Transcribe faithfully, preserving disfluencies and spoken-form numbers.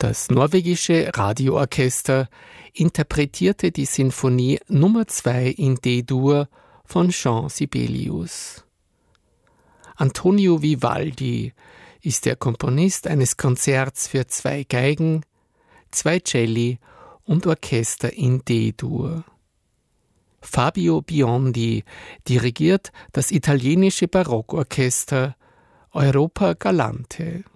Das norwegische Radioorchester interpretierte die Sinfonie Nummer zwei in D-Dur von Jean Sibelius. Antonio Vivaldi ist der Komponist eines Konzerts für zwei Geigen, zwei Celli und Orchester in D-Dur. Fabio Biondi dirigiert das italienische Barockorchester Europa Galante.